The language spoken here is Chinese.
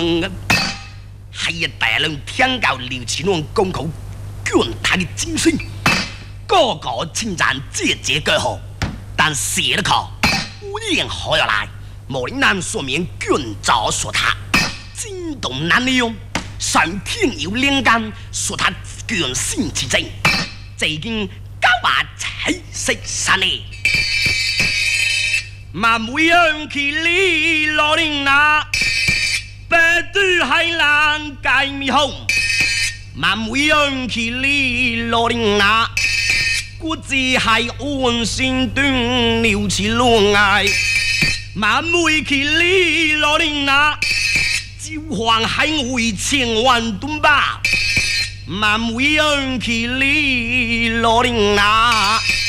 还有大人听到刘奇龙公口cường大的精神，个个称赞节节歌好，但写了考无言好要来，莫令难说明军招说他惊动难用，上天有灵感，说他军心之正，最近高话彩色山呢。马木样去里罗林那，白杜海南盖米红。马木样去里罗林那，估计还安心断牛起龙爱。马木去里罗林那，就黄海为千万吨吧。马木样去里罗林那。